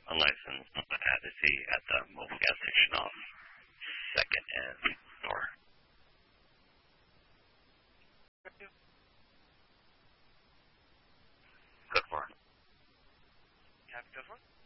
unlicensed is he at the mobile gas station off 2nd and North? Good for. Copy, good for.